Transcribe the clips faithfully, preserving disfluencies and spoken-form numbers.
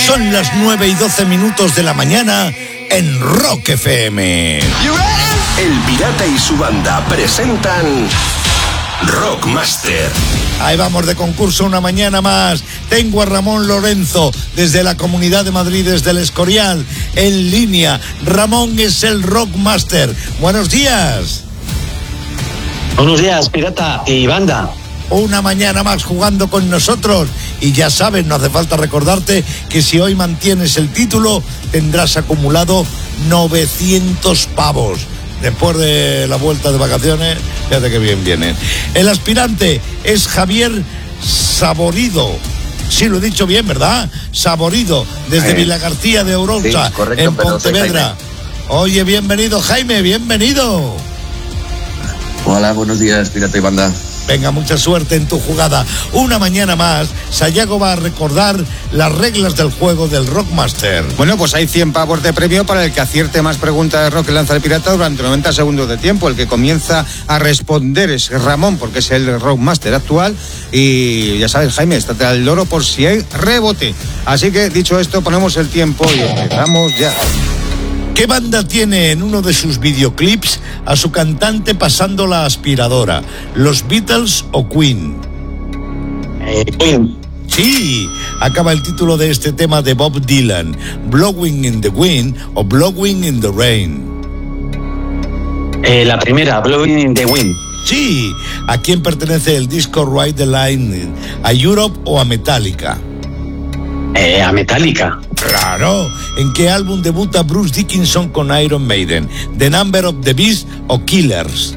Son las nueve y doce minutos de la mañana en Rock F M. El Pirata y su banda presentan Rockmaster. Ahí vamos de concurso una mañana más. Tengo a Ramón Lorenzo desde la Comunidad de Madrid, desde el Escorial, en línea. Ramón es el Rockmaster. Buenos días. Buenos días, Pirata y banda. Una mañana más jugando con nosotros. Y ya sabes, no hace falta recordarte que si hoy mantienes el título, tendrás acumulado novecientos pavos. Después de la vuelta de vacaciones, fíjate que bien viene. El aspirante es Javier Saborido. Sí, lo he dicho bien, ¿verdad? Saborido, desde eh, Vilagarcía de Ourosa, sí, correcto, en Pontevedra. Oye, bienvenido, Jaime, bienvenido. Hola, buenos días, Pirata y banda. Venga, mucha suerte en tu jugada. Una mañana más, Sayago va a recordar las reglas del juego del Rockmaster. Bueno, pues hay cien pavos de premio para el que acierte más preguntas de rock que lanza el pirata durante noventa segundos de tiempo. El que comienza a responder es Ramón, porque es el Rockmaster actual. Y ya sabes, Jaime, estate al loro por si hay rebote. Así que, dicho esto, ponemos el tiempo y empezamos ya. ¿Qué banda tiene en uno de sus videoclips a su cantante pasando la aspiradora? ¿Los Beatles o Queen? Eh, Queen. Sí, acaba el título de este tema de Bob Dylan. ¿Blowing in the Wind o Blowing in the Rain? Eh, la primera, Blowing in the Wind. Sí, ¿a quién pertenece el disco Ride the Lightning? ¿A Europe o a Metallica? Eh, a Metallica. Claro. ¿En qué álbum debuta Bruce Dickinson con Iron Maiden? ¿The Number of the Beast o Killers?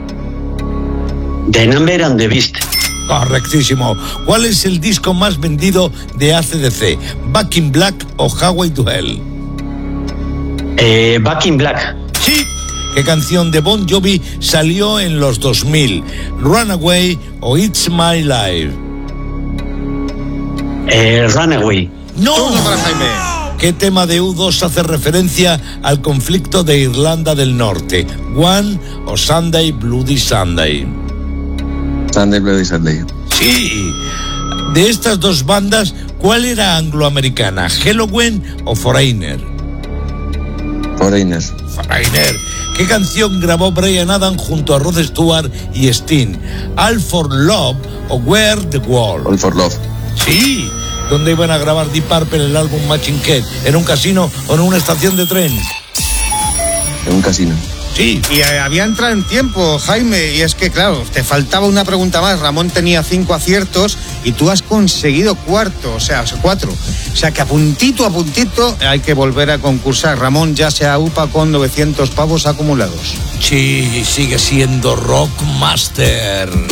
The Number of the Beast. Correctísimo. ¿Cuál es el disco más vendido de A C D C? ¿Back in Black o Highway to Hell? Eh, Back in Black. Sí. ¿Qué canción de Bon Jovi salió en los dos mil? ¿Runaway o It's My Life? Eh, Runaway. ¡No! ¿Qué tema de U dos hace referencia al conflicto de Irlanda del Norte? ¿One o Sunday Bloody Sunday? Sunday Bloody Sunday. Sí. De estas dos bandas, ¿cuál era angloamericana? ¿Halloween o Foreigner? Foreigner. Foreigner. ¿Qué canción grabó Bryan Adams junto a Rod Stewart y Sting? ¿All for Love o Where the World? All for Love. Sí. ¿Dónde iban a grabar Deep Purple el álbum Machine Head? ¿En un casino o en una estación de tren? En un casino. Sí. Y eh, había entrado en tiempo, Jaime, y es que, claro, te faltaba una pregunta más. Ramón tenía cinco aciertos y tú has conseguido cuarto, o sea, cuatro. O sea, que a puntito, a puntito hay que volver a concursar. Ramón ya se aupa con novecientos pavos acumulados. Sí, sigue siendo Rockmaster.